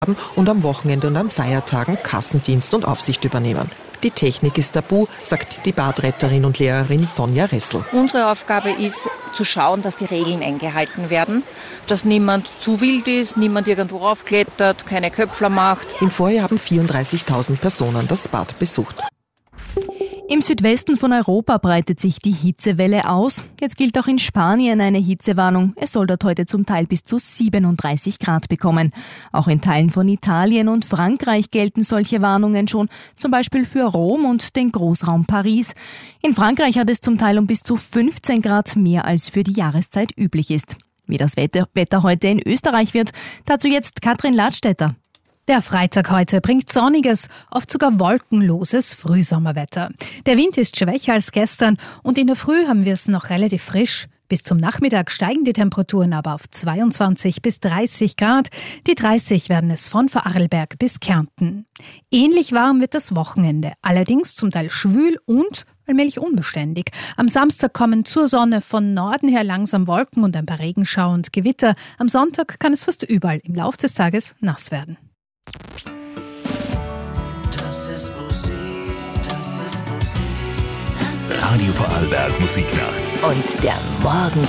und am Wochenende und an Feiertagen Kassendienst und Aufsicht übernehmen. Die Technik ist tabu, sagt die Badretterin und Lehrerin Sonja Ressel. Unsere Aufgabe ist, zu schauen, dass die Regeln eingehalten werden, dass niemand zu wild ist, niemand irgendwo raufklettert, keine Köpfler macht. Im Vorjahr haben 34.000 Personen das Bad besucht. Im Südwesten von Europa breitet sich die Hitzewelle aus. Jetzt gilt auch in Spanien eine Hitzewarnung. Es soll dort heute zum Teil bis zu 37 Grad bekommen. Auch in Teilen von Italien und Frankreich gelten solche Warnungen schon, zum Beispiel für Rom und den Großraum Paris. In Frankreich hat es zum Teil um bis zu 15 Grad mehr als für die Jahreszeit üblich ist. Wie das Wetter heute in Österreich wird, dazu jetzt Katrin Ladstätter. Der Freitag heute bringt sonniges, oft sogar wolkenloses Frühsommerwetter. Der Wind ist schwächer als gestern und in der Früh haben wir es noch relativ frisch. Bis zum Nachmittag steigen die Temperaturen aber auf 22 bis 30 Grad. Die 30 werden es von Vorarlberg bis Kärnten. Ähnlich warm wird das Wochenende, allerdings zum Teil schwül und allmählich unbeständig. Am Samstag kommen zur Sonne von Norden her langsam Wolken und ein paar Regenschauer und Gewitter. Am Sonntag kann es fast überall im Laufe des Tages nass werden. Das ist Musik, das ist Musik. Radio Vorarlberg Musiknacht. Und der Morgen